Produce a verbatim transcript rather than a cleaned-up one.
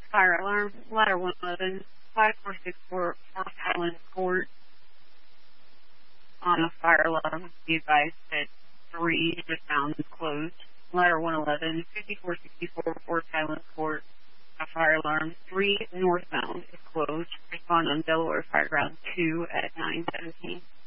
Fire alarm, ladder one eleven, five four six four, North Highland Court. On a fire alarm, be advised that three northbound is closed. Ladder one eleven, fifty-four sixty-four, North Highland Court. A fire alarm, three northbound is closed. Respond on Delaware Fire Ground two at nine seventeen.